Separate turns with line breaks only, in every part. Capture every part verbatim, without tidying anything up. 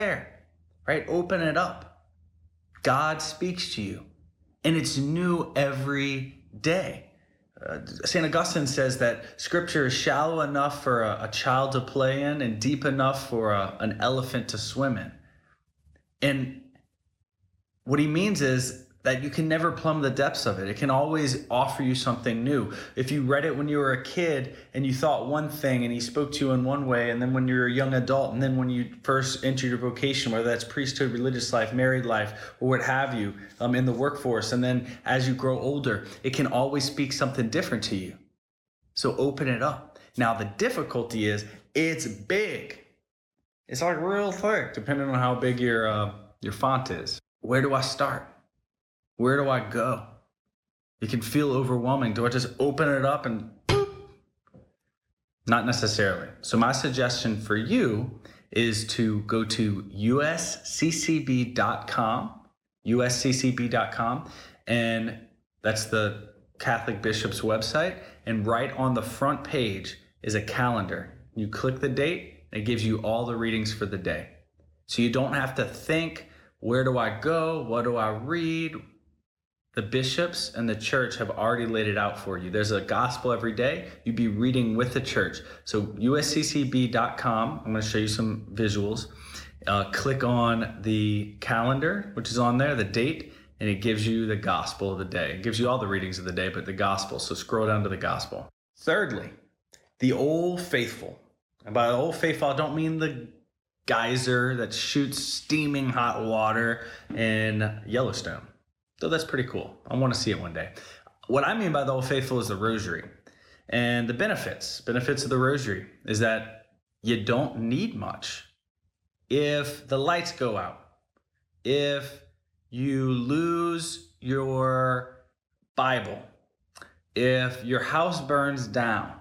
there, right? Open it up. God speaks to you, and it's new every day. Uh, Saint Augustine says that scripture is shallow enough for a, a child to play in and deep enough for a, an elephant to swim in. And what he means is that you can never plumb the depths of it. It can always offer you something new. If you read it when you were a kid and you thought one thing and he spoke to you in one way, and then when you're a young adult, and then when you first entered your vocation, whether that's priesthood, religious life, married life, or what have you, um, in the workforce, and then as you grow older, it can always speak something different to you. So open it up. Now, the difficulty is it's big. It's like real thick, depending on how big your uh, your font is. Where do I start? Where do I go? It can feel overwhelming. Do I just open it up and boop? Not necessarily. So my suggestion for you is to go to U S C C B dot com, U S C C B dot com, and that's the Catholic Bishop's website. And right on the front page is a calendar. You click the date, it gives you all the readings for the day. So you don't have to think, where do I go? What do I read? The bishops and the church have already laid it out for you. There's a gospel every day. You'd be reading with the church. So U S C C B dot com, I'm going to show you some visuals. Uh, click on the calendar, which is on there, the date, and it gives you the gospel of the day. It gives you all the readings of the day, but the gospel. So scroll down to the gospel. Thirdly, the Old Faithful. And by the Old Faithful, I don't mean the geyser that shoots steaming hot water in Yellowstone. So that's pretty cool. I want to see it one day. What I mean by the Old Faithful is the rosary. And the benefits, benefits of the rosary is that you don't need much. If the lights go out, if you lose your Bible, if your house burns down,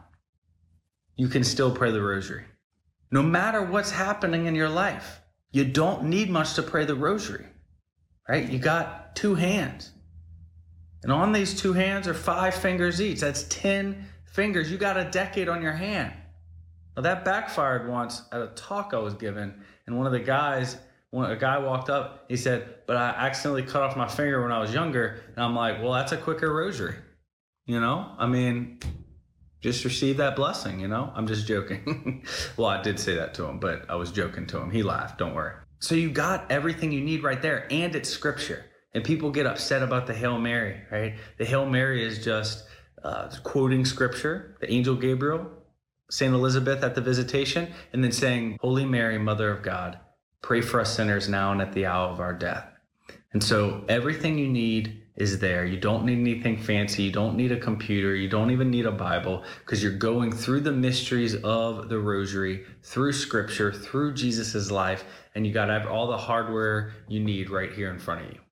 you can still pray the rosary. No matter what's happening in your life, you don't need much to pray the rosary. Right? You got two hands. And on these two hands are five fingers each. That's ten fingers. You got a decade on your hand. Now that backfired once at a talk I was given. And one of the guys, when a guy walked up, he said, but I accidentally cut off my finger when I was younger. And I'm like, well, that's a quicker rosary. You know? I mean, just receive that blessing, you know? I'm just joking. Well, I did say that to him, but I was joking to him. He laughed, don't worry. So you got everything you need right there, and it's scripture. And people get upset about the Hail Mary, right? The Hail Mary is just uh, quoting scripture, the angel Gabriel, Saint Elizabeth at the visitation, and then saying, Holy Mary, Mother of God, pray for us sinners now and at the hour of our death. And so everything you need is there. You don't need anything fancy. You don't need a computer. You don't even need a Bible, because you're going through the mysteries of the rosary, through scripture, through Jesus's life, and you got to have all the hardware you need right here in front of you.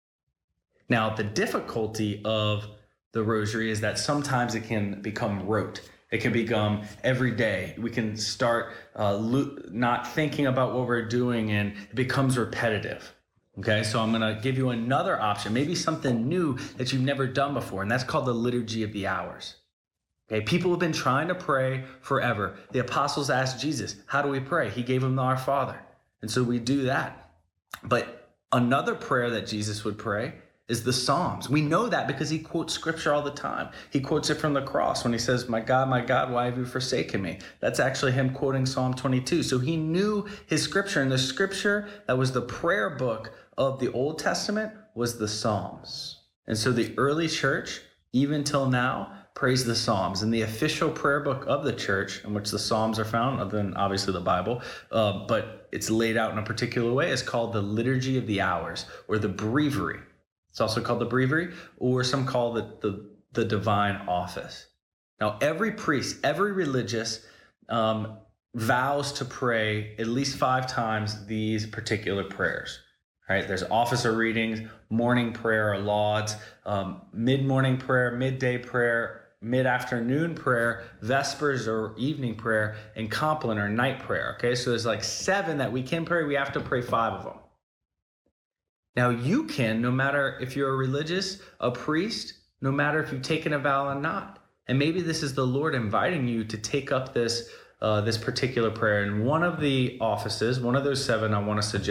Now, the difficulty of the rosary is that sometimes it can become rote. It can become every day. We can start uh, lo- not thinking about what we're doing, and it becomes repetitive. Okay, so I'm going to give you another option, maybe something new that you've never done before, and that's called the Liturgy of the Hours. Okay, people have been trying to pray forever. The apostles asked Jesus, how do we pray? He gave them the Our Father. And so we do that. But another prayer that Jesus would pray is the Psalms. We know that because he quotes scripture all the time. He quotes it from the cross when he says, my God, my God, why have you forsaken me? That's actually him quoting Psalm twenty-two. So he knew his scripture, and the scripture that was the prayer book of the Old Testament was the Psalms. And so the early church, even till now, prays the Psalms. And the official prayer book of the church, in which the Psalms are found, other than obviously the Bible, uh, but it's laid out in a particular way, is called the Liturgy of the Hours, or the Breviary. It's also called the Breviary, or some call it the, the Divine Office. Now, every priest, every religious um, vows to pray at least five times these particular prayers. Right? There's officer readings, morning prayer or lauds, um, mid-morning prayer, midday prayer, mid-afternoon prayer, vespers or evening prayer, and compline or night prayer. Okay, so there's like seven that we can pray. We have to pray five of them. Now you can, no matter if you're a religious, a priest, no matter if you've taken a vow or not. And maybe this is the Lord inviting you to take up this uh, this particular prayer. And one of the offices, one of those seven I want to suggest